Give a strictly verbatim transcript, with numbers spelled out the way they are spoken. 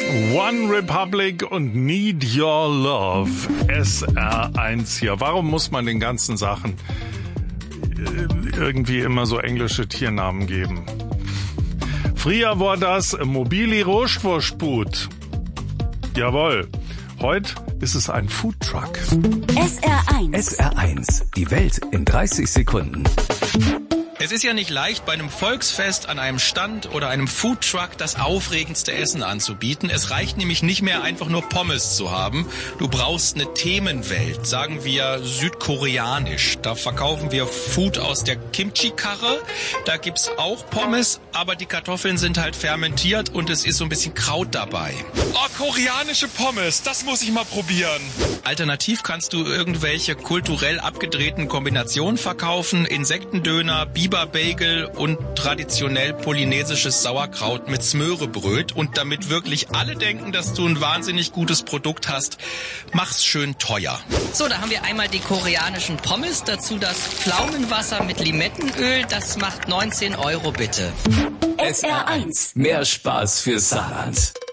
One Republic und Need Your Love. S R eins hier. Warum muss man den ganzen Sachen irgendwie immer so englische Tiernamen geben? Früher war das Mobili Rostwurstbut. Jawohl. Heute ist es ein Foodtruck. S R eins. S R eins. Die Welt in dreißig Sekunden. Es ist ja nicht leicht, bei einem Volksfest, an einem Stand oder einem Foodtruck das aufregendste Essen anzubieten. Es reicht nämlich nicht mehr, einfach nur Pommes zu haben. Du brauchst eine Themenwelt, sagen wir südkoreanisch. Da verkaufen wir Food aus der Kimchi-Karre. Da gibt's auch Pommes, aber die Kartoffeln sind halt fermentiert und es ist so ein bisschen Kraut dabei. Oh, koreanische Pommes, das muss ich mal probieren. Alternativ kannst du irgendwelche kulturell abgedrehten Kombinationen verkaufen. Insektendöner, Biberbagel und traditionell polynesisches Sauerkraut mit Smörebröt. Und damit wirklich alle denken, dass du ein wahnsinnig gutes Produkt hast, mach's schön teuer. So, da haben wir einmal die koreanischen Pommes, dazu das Pflaumenwasser mit Limettenöl. Das macht neunzehn Euro bitte. S R eins. Mehr Spaß für Saarland.